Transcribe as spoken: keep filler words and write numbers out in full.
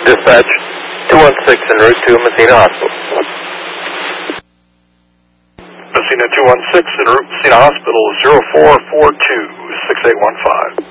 Dispatch, two one six en route to Messina Hospital. Messina two one six en route to Messina Hospital, zero four four two, six eight one five.